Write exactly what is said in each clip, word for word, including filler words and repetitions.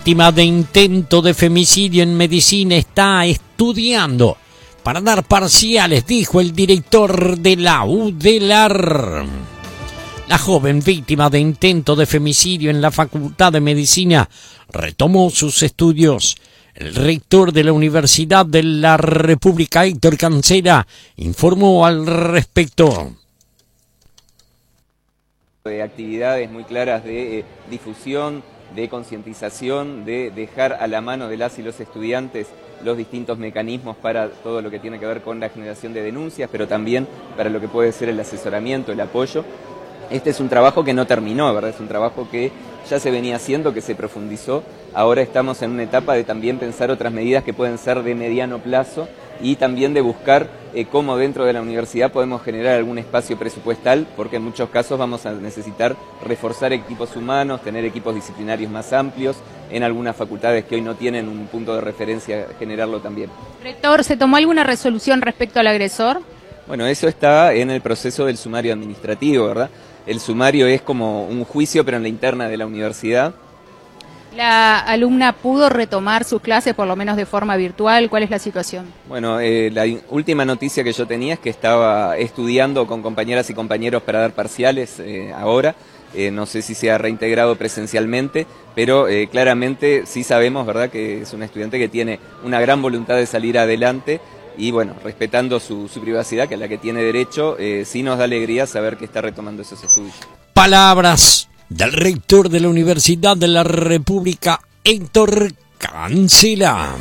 Víctima de intento de femicidio en medicina está estudiando para dar parciales, dijo el director de la UDELAR. La joven víctima de intento de femicidio en la Facultad de Medicina retomó sus estudios. El rector de la Universidad de la República, Héctor Cancela, informó al respecto. De actividades muy claras de eh, difusión, de concientización, de dejar a la mano de las y los estudiantes los distintos mecanismos para todo lo que tiene que ver con la generación de denuncias, pero también para lo que puede ser el asesoramiento, el apoyo. Este es un trabajo que no terminó, ¿verdad? Es un trabajo que ya se venía haciendo, que se profundizó. Ahora estamos en una etapa de también pensar otras medidas que pueden ser de mediano plazo y también de buscar eh, cómo dentro de la universidad podemos generar algún espacio presupuestal, porque en muchos casos vamos a necesitar reforzar equipos humanos, tener equipos disciplinarios más amplios, en algunas facultades que hoy no tienen un punto de referencia, generarlo también. Rector, ¿se tomó alguna resolución respecto al agresor? Bueno, eso está en el proceso del sumario administrativo, ¿verdad? El sumario es como un juicio, pero en la interna de la universidad. ¿La alumna pudo retomar sus clases, por lo menos de forma virtual? ¿Cuál es la situación? Bueno, eh, la última noticia que yo tenía es que estaba estudiando con compañeras y compañeros para dar parciales eh, ahora. Eh, no sé si se ha reintegrado presencialmente, pero eh, claramente sí sabemos, ¿verdad?, que es una estudiante que tiene una gran voluntad de salir adelante y, bueno, respetando su, su privacidad, que es la que tiene derecho, eh, sí nos da alegría saber que está retomando esos estudios. Palabras del rector de la Universidad de la República, Héctor Cancela.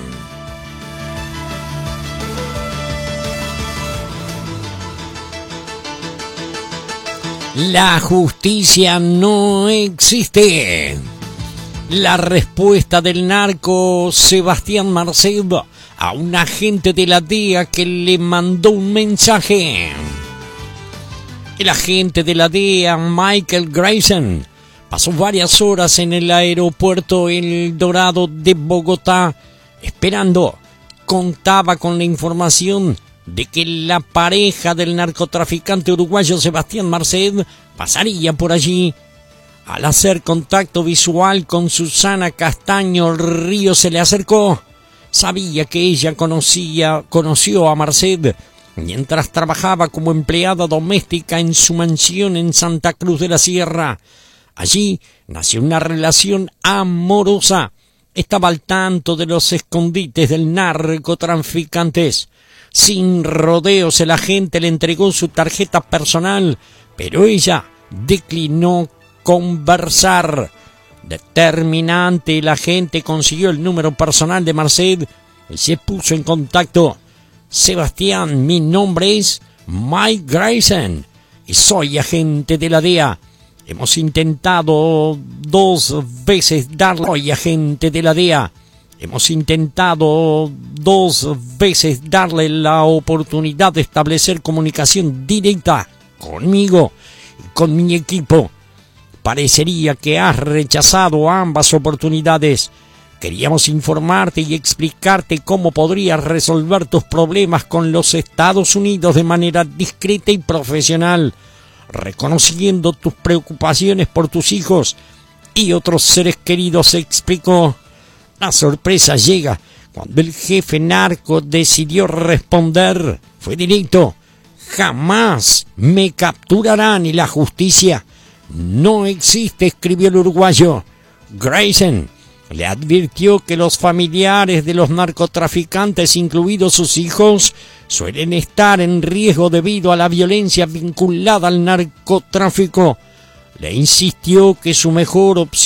La justicia no existe. La respuesta del narco Sebastián Marced a un agente de la D E A que le mandó un mensaje. El agente de la D E A, Michael Grayson, pasó varias horas en el aeropuerto El Dorado de Bogotá esperando. Contaba con la información de que la pareja del narcotraficante uruguayo Sebastián Marced pasaría por allí. Al hacer contacto visual con Susana Castaño Río se le acercó. Sabía que ella conocía, conoció a Marced mientras trabajaba como empleada doméstica en su mansión en Santa Cruz de la Sierra. Allí nació una relación amorosa. Estaba al tanto de los escondites del narcotraficantes. Sin rodeos, el agente le entregó su tarjeta personal, pero ella declinó conversar. Determinante, el agente consiguió el número personal de Marced y se puso en contacto. Sebastián, mi nombre es Mike Grayson y soy agente de la D E A. Hemos intentado dos veces darle... Soy agente de la D E A. Hemos intentado dos veces darle la oportunidad de establecer comunicación directa conmigo y con mi equipo. Parecería que has rechazado ambas oportunidades. Queríamos informarte y explicarte cómo podrías resolver tus problemas con los Estados Unidos de manera discreta y profesional, reconociendo tus preocupaciones por tus hijos y otros seres queridos, explicó. La sorpresa llega cuando el jefe narco decidió responder. Fue directo. Jamás me capturarán y la justicia no existe, escribió el uruguayo. Grayson le advirtió que los familiares de los narcotraficantes, incluidos sus hijos, suelen estar en riesgo debido a la violencia vinculada al narcotráfico. Le insistió que su mejor opción